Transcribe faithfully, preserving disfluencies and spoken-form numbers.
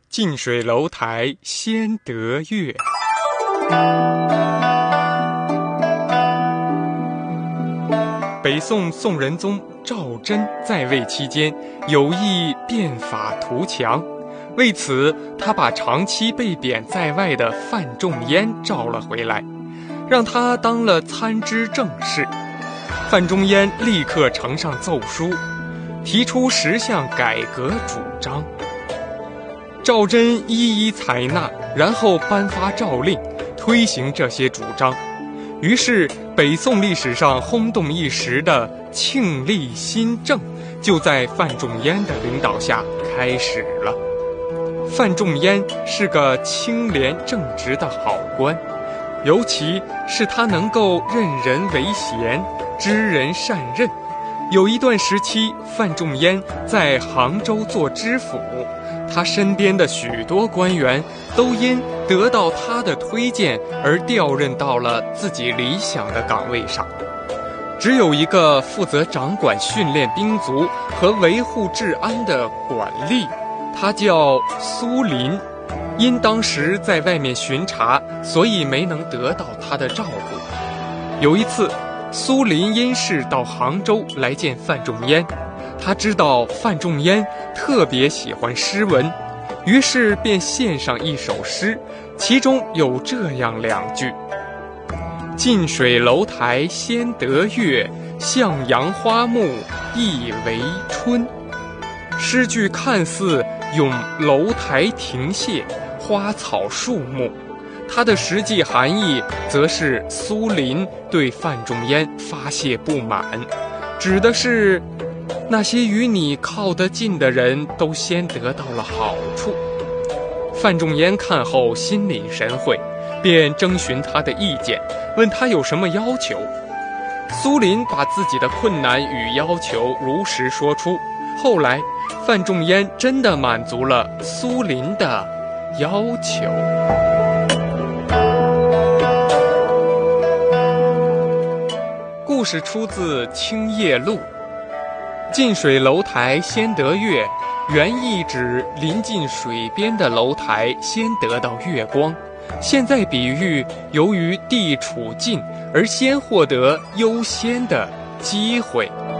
近水楼台先得月。北宋宋仁宗赵祯在位期间，有意变法图强，为此他把长期被贬在外的范仲淹召了回来，让他当了参知政事。范仲淹立刻呈上奏书，提出十项改革主张。赵祯一一采纳，然后颁发诏令，推行这些主张。于是北宋历史上轰动一时的庆历新政就在范仲淹的领导下开始了。范仲淹是个清廉正直的好官，尤其是他能够任人唯贤，知人善任。有一段时期，范仲淹在杭州做知府，他身边的许多官员都因得到他的推荐而调任到了自己理想的岗位上。只有一个负责掌管训练兵卒和维护治安的管吏，他叫苏林，因当时在外面巡查，所以没能得到他的照顾。有一次，苏林因事到杭州来见范仲淹，他知道范仲淹特别喜欢诗文，于是便献上一首诗，其中有这样两句：近水楼台先得月，向阳花木一为春。诗句看似咏楼台亭榭、花草树木，它的实际含义则是苏林对范仲淹发泄不满，指的是那些与你靠得近的人都先得到了好处。范仲淹看后心领神会，便征询他的意见，问他有什么要求。苏林把自己的困难与要求如实说出，后来范仲淹真的满足了苏林的要求。故事出自《青叶录》。近水楼台先得月，原意指临近水边的楼台先得到月光，现在比喻由于地处近而先获得优先的机会。